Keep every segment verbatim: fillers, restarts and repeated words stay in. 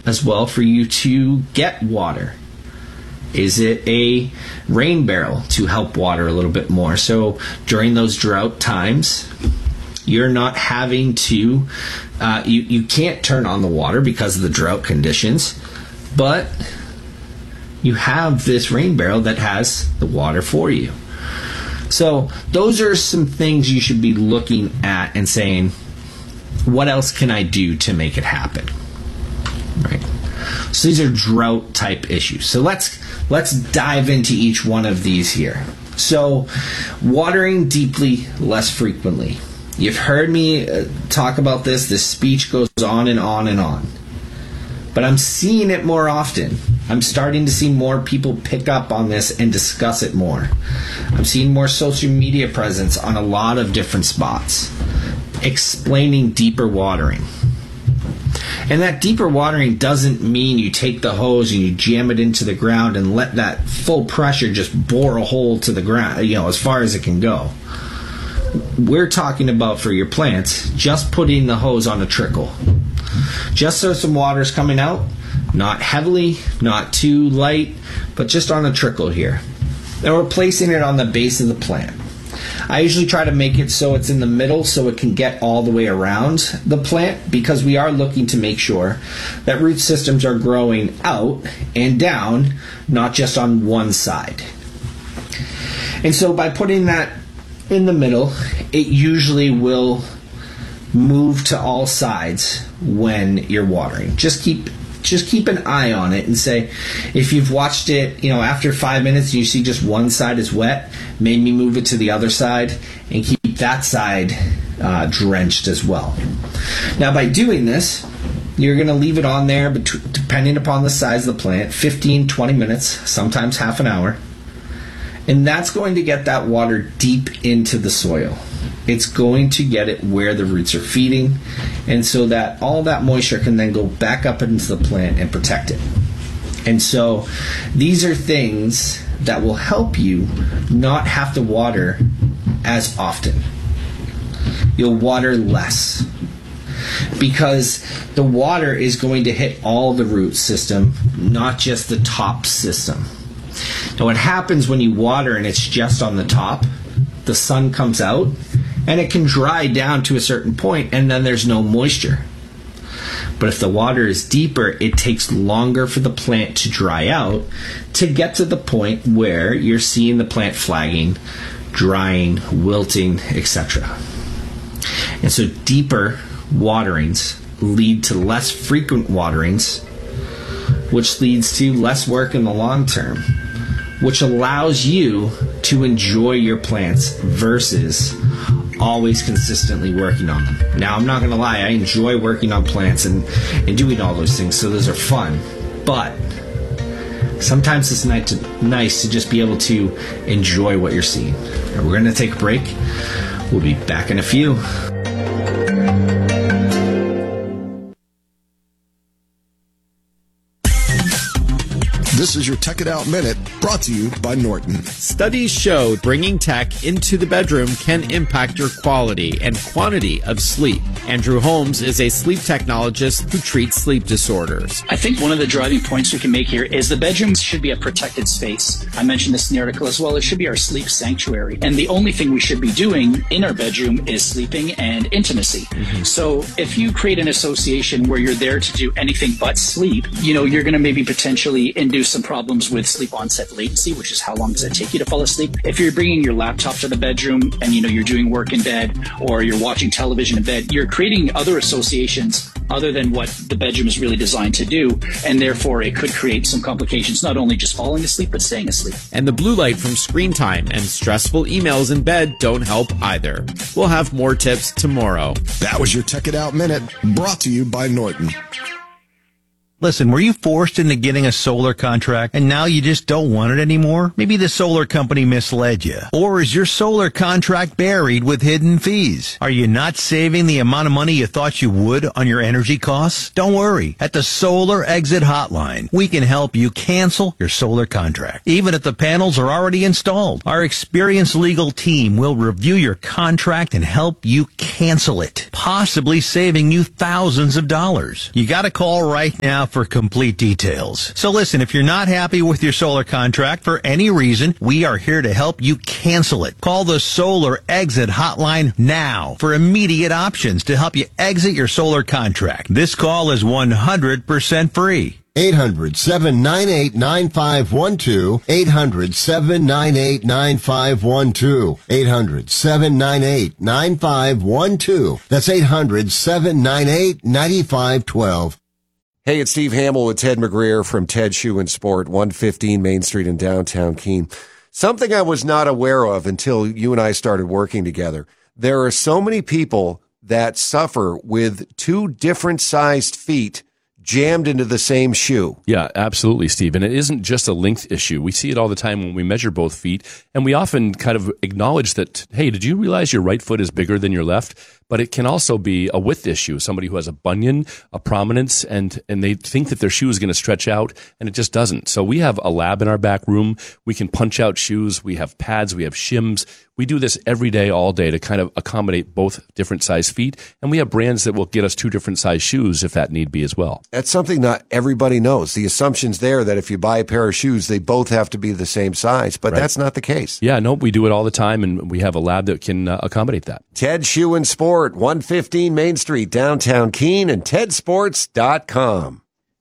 as well for you to get water? Is it a rain barrel to help water a little bit more? So during those drought times, you're not having to, uh, you, you can't turn on the water because of the drought conditions, but you have this rain barrel that has the water for you. So those are some things you should be looking at and saying, what else can I do to make it happen? Right. So these are drought type issues. So let's let's dive into each one of these here. So watering deeply, less frequently. You've heard me uh, talk about this. This speech goes on and on and on. But I'm seeing it more often. I'm starting to see more people pick up on this and discuss it more. I'm seeing more social media presence on a lot of different spots, explaining deeper watering. And that deeper watering doesn't mean you take the hose and you jam it into the ground and let that full pressure just bore a hole to the ground, you know, as far as it can go. We're talking about, for your plants, just putting the hose on a trickle. Just so some water's coming out, not heavily, not too light, but just on a trickle here. And we're placing it on the base of the plant. I usually try to make it so it's in the middle so it can get all the way around the plant, because we are looking to make sure that root systems are growing out and down, not just on one side. And so by putting that in the middle, it usually will move to all sides when you're watering. Just keep just keep an eye on it and say, if you've watched it, you know, after five minutes and you see just one side is wet, maybe move it to the other side and keep that side uh, drenched as well. Now, by doing this, you're going to leave it on there, bet- depending upon the size of the plant, fifteen, twenty minutes, sometimes half an hour. And that's going to get that water deep into the soil. It's going to get it where the roots are feeding, and so that all that moisture can then go back up into the plant and protect it. And so these are things that will help you not have to water as often. You'll water less, because the water is going to hit all the root system, not just the top system. Now, what happens when you water and it's just on the top, the sun comes out and it can dry down to a certain point and then there's no moisture. But if the water is deeper, it takes longer for the plant to dry out to get to the point where you're seeing the plant flagging, drying, wilting, et cetera. And so deeper waterings lead to less frequent waterings, which leads to less work in the long term, which allows you to enjoy your plants versus always consistently working on them. Now, I'm not going to lie, I enjoy working on plants and, and doing all those things, so those are fun. But sometimes it's nice to, nice to just be able to enjoy what you're seeing. And we're going to take a break. We'll be back in a few. This is your Tech It Out Minute, brought to you by Norton. Studies show bringing tech into the bedroom can impact your quality and quantity of sleep. Andrew Holmes is a sleep technologist who treats sleep disorders. I think one of the driving points we can make here is the bedroom should be a protected space. I mentioned this in the article as well. It should be our sleep sanctuary. And the only thing we should be doing in our bedroom is sleeping and intimacy. Mm-hmm. So if you create an association where you're there to do anything but sleep, you know, you're going to maybe potentially induce some problems with sleep onset latency, which is how long does it take you to fall asleep. If you're bringing your laptop to the bedroom and, you know, you're doing work in bed or you're watching television in bed, you're creating other associations other than what the bedroom is really designed to do. And therefore, it could create some complications, not only just falling asleep, but staying asleep. And the blue light from screen time and stressful emails in bed don't help either. We'll have more tips tomorrow. That was your Tech It Out Minute, brought to you by Norton. Listen, were you forced into getting a solar contract and now you just don't want it anymore? Maybe the solar company misled you. Or is your solar contract buried with hidden fees? Are you not saving the amount of money you thought you would on your energy costs? Don't worry. At the Solar Exit Hotline, we can help you cancel your solar contract, even if the panels are already installed. Our experienced legal team will review your contract and help you cancel it, possibly saving you thousands of dollars. You got to call right now for complete details. So listen, if you're not happy with your solar contract for any reason, we are here to help you cancel it. Call the Solar Exit Hotline now for immediate options to help you exit your solar contract. This call is one hundred percent free. eight hundred, seven nine eight, nine five one two. eight hundred, seven nine eight, nine five one two. eight hundred, seven nine eight, nine five one two. That's eight hundred, seven nine eight, nine five one two. Hey, it's Steve Hamill with Ted McGreer from Ted Shoe and Sport, one fifteen Main Street in downtown Keene. Something I was not aware of until you and I started working together. There are so many people that suffer with two different sized feet jammed into the same shoe. Yeah, absolutely, Steve. And it isn't just a length issue. We see it all the time when we measure both feet, and we often kind of acknowledge that, hey, did you realize your right foot is bigger than your left? But it can also be a width issue. Somebody who has a bunion, a prominence, and and they think that their shoe is going to stretch out, and it just doesn't. So we have a lab in our back room. We can punch out shoes. We have pads. We have shims. We do this every day, all day, to kind of accommodate both different size feet. And we have brands that will get us two different size shoes if that need be as well. That's something not everybody knows. The assumption's there that if you buy a pair of shoes, they both have to be the same size, but right. That's not the case. Yeah, no, we do it all the time, and we have a lab that can uh, accommodate that. Ted Shoe and Sport, one fifteen Main Street, downtown Keene, and ted sports dot com.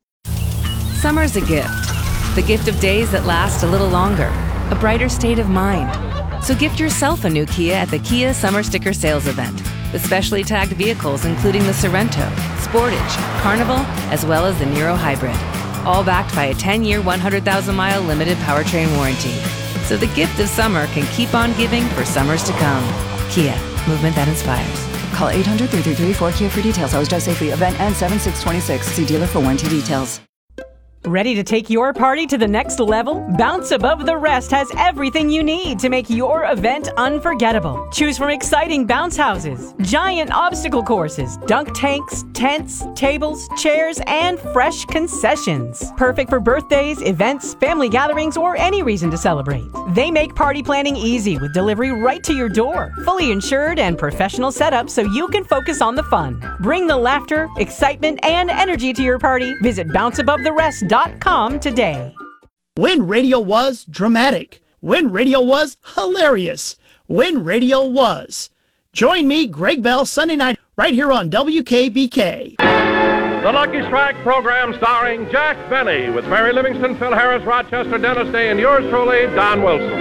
Summer's a gift. The gift of days that last a little longer. A brighter state of mind. So gift yourself a new Kia at the Kia Summer Sticker Sales Event. With specially tagged vehicles including the Sorento, Sportage, Carnival, as well as the Niro Hybrid. All backed by a ten-year, one hundred thousand mile limited powertrain warranty. So the gift of summer can keep on giving for summers to come. Kia, movement that inspires. Call eight hundred, three three three, four K I A for details. Always drive safely. Event ends seven six twenty-six. See dealer for warranty details. Ready to take your party to the next level? Bounce Above the Rest has everything you need to make your event unforgettable. Choose from exciting bounce houses, giant obstacle courses, dunk tanks, tents, tables, chairs, and fresh concessions. Perfect for birthdays, events, family gatherings, or any reason to celebrate. They make party planning easy with delivery right to your door. Fully insured and professional setup so you can focus on the fun. Bring the laughter, excitement, and energy to your party. Visit bounce above the rest dot com today. When radio was dramatic. When radio was hilarious. When radio was. Join me, Greg Bell, Sunday night, right here on W K B K. The Lucky Strike program starring Jack Benny with Mary Livingston, Phil Harris, Rochester, Dennis Day, and yours truly, Don Wilson.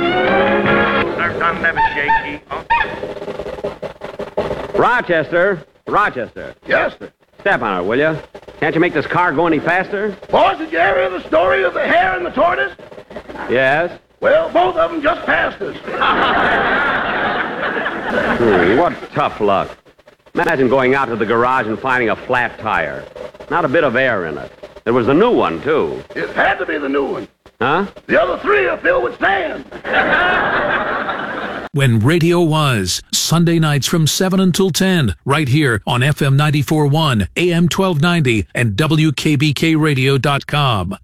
Sir, Don never shaky. Huh? Rochester, Rochester. Yes, sir. Step on it, will you? Can't you make this car go any faster? Boss, did you ever hear the story of the hare and the tortoise? Yes. Well, both of them just passed us. hmm, what tough luck. Imagine going out to the garage and finding a flat tire. Not a bit of air in it. There was the new one, too. It had to be the new one. Huh? The other three are filled with sand. When radio was, Sunday nights from seven until ten, right here on F M ninety-four point one, A M twelve ninety, and W K B K radio dot com.